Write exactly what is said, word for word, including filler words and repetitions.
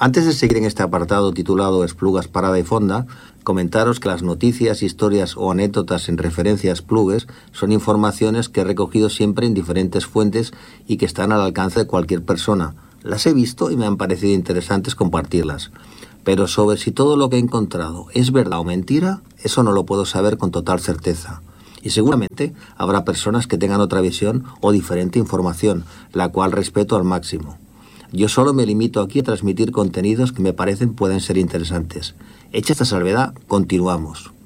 Antes de seguir en este apartado titulado Esplugas Parada y Fonda, comentaros que las noticias, historias o anécdotas en referencia a esplugues son informaciones que he recogido siempre en diferentes fuentes y que están al alcance de cualquier persona. Las he visto y me han parecido interesantes compartirlas. Pero sobre si todo lo que he encontrado es verdad o mentira, eso no lo puedo saber con total certeza. Y seguramente habrá personas que tengan otra visión o diferente información, la cual respeto al máximo. Yo solo me limito aquí a transmitir contenidos que me parecen pueden ser interesantes. Hecha esta salvedad, continuamos.